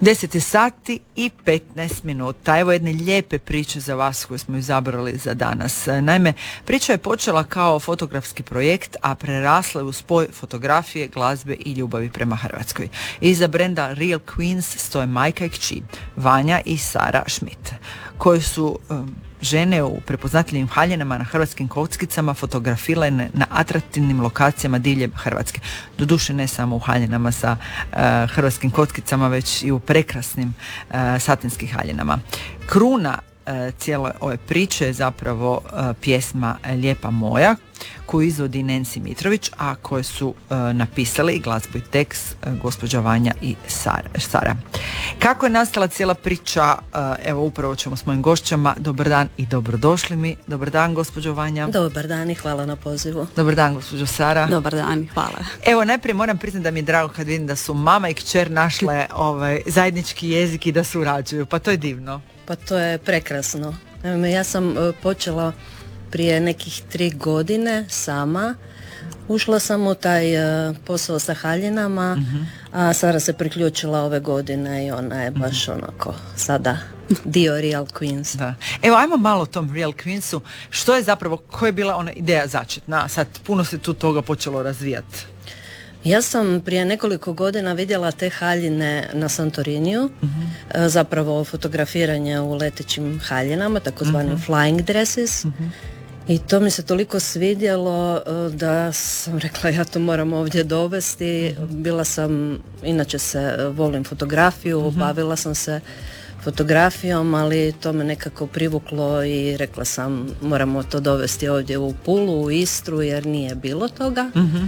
10 sati i 15 minuta. Evo jedne lijepe priče za vas koju smo izabrali za danas. Naime, priča je počela kao fotografski projekt, a prerasla je u spoj fotografije, glazbe i ljubavi prema Hrvatskoj. Iza brenda Real Queens stoje majka i kći, Vanja i Sara Schmidt, koji su žene u prepoznatljivim haljinama na hrvatskim kockicama fotografirane na atraktivnim lokacijama diljem Hrvatske. Doduše ne samo u haljinama sa hrvatskim kockicama, već i u prekrasnim satinskim haljinama. Kruna cijele ove priče je zapravo pjesma Lijepa moja, koju izvodi Nancy Mitrović, a koje su napisali i glazbu i tekst gospođa Vanja i Sara. Kako je nastala cijela priča, evo upravo ćemo s mojim gošćama. Dobar dan i dobrodošli mi. Dobar dan, gospođo Vanja. Dobar dan i hvala na pozivu. Dobar dan, gospođo Sara. Dobar dan i hvala. Evo, najprije moram priznati da mi je drago kad vidim da su mama i kćer našle zajednički jezik i da surađuju, pa to je divno. Pa to je prekrasno. Ja sam počela prije nekih 3 godine sama. Ušla sam u taj posao sa haljinama, a Sara se priključila ove godine i ona je baš onako sada dio Real Queens. Da. Evo, ajmo malo o tom Real Queensu. Što je zapravo, koja je bila ona ideja začetna? Sad puno se tu toga počelo razvijati. Ja sam prije nekoliko godina vidjela te haljine na Santoriniju, zapravo fotografiranje u letećim haljinama, takozvanim flying dresses. I to mi se toliko svidjelo da sam rekla ja to moram ovdje dovesti. Bila sam, inače volim fotografiju, bavila sam se fotografijom, ali to me nekako privuklo i rekla sam moramo to dovesti ovdje u Pulu, u Istru, jer nije bilo toga.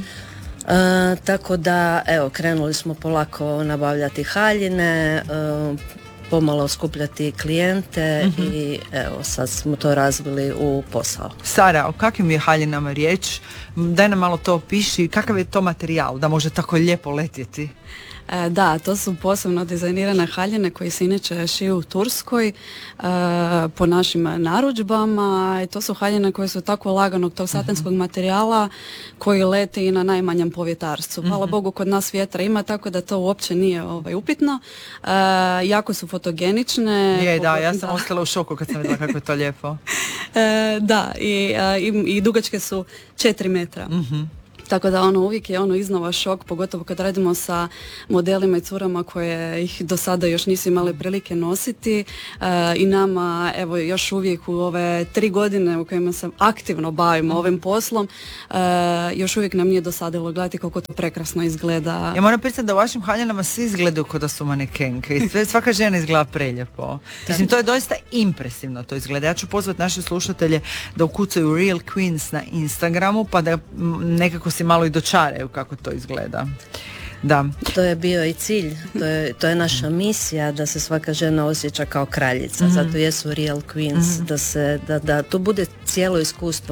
Tako da, evo, krenuli smo polako nabavljati haljine, pomalo skupljati klijente i evo, sad smo to razvili u posao. Sara, o kakvim je haljinama riječ? Daj nam malo to opiši, kakav je to materijal da može tako lijepo letjeti? Da, to su posebno dizajnirane haljine koje se inače šiju u Turskoj po našim narudžbama i to su haljine koje su tako laganog tog satinskog materijala koji lete i na najmanjem povjetarcu. Hvala Bogu, kod nas vjetra ima, tako da to uopće nije upitno. Jako su fotogenične. Da, ja sam ostala u šoku kad sam vidjela kako je to lijepo. Da, i dugačke su 4 metra. Tako da uvijek je iznova šok, pogotovo kad radimo sa modelima i curama koje ih do sada još nisu imali prilike nositi i nama evo još uvijek u ove 3 godine u kojima se aktivno bavimo ovim poslom, još uvijek nam nije dosadilo gledati kako to prekrasno izgleda. Ja moram priznati da u vašim haljinama svi izgledaju kao da su manekenke i svaka žena izgleda preljepo. Mislim, to je doista impresivno to izgleda. Ja ću pozvati naše slušatelje da ukucaju Real Queens na Instagramu pa da nekako si malo i dočaraju kako to izgleda. Da. To je bio i cilj, to je naša misija da se svaka žena osjeća kao kraljica, zato jesu Real Queens, da to bude cijelo iskustvo